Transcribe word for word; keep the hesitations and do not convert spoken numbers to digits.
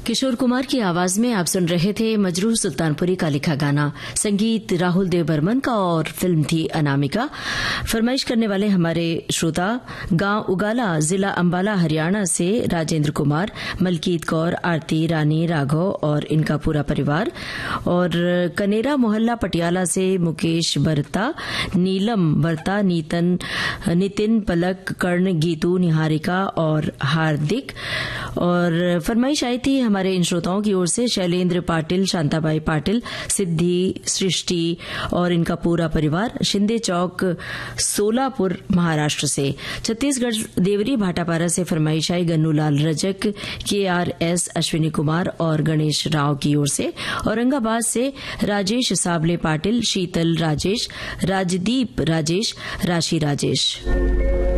किशोर कुमार की आवाज में आप सुन रहे थे मजरूर सुल्तानपुरी का लिखा गाना। संगीत राहुल देव बर्मन का और फिल्म थी अनामिका। फरमाइश करने वाले हमारे श्रोता गांव उगाला, जिला अंबाला, हरियाणा से राजेंद्र कुमार, मलकीत कौर, आरती, रानी, राघव और इनका पूरा परिवार। और कनेरा मोहल्ला पटियाला से मुकेश बरता, नीलम बरता, नीतन नितिन, पलक, कर्ण, गीतू, निहारिका और हार्दिक। और फरमाइश आई थी हमारे इन श्रोताओं की ओर से शैलेंद्र पाटिल, शांताबाई पाटिल, सिद्धि, सृष्टि और इनका पूरा परिवार, शिंदे चौक, सोलापुर, महाराष्ट्र से। छत्तीसगढ़ देवरी भाटापारा से फरमाइश आई गन्नूलाल रजक, के आर एस, अश्विनी कुमार और गणेश राव की ओर से। औरंगाबाद से राजेश साबले पाटिल, शीतल राजेश, राजदीप राजेश, राशि राजेश।